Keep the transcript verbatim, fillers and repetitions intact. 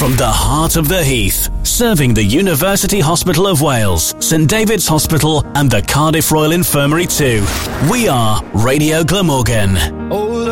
From the heart of the Heath, serving the University Hospital of Wales, St David's Hospital and the Cardiff Royal Infirmary too. We are Radio Glamorgan. Oh.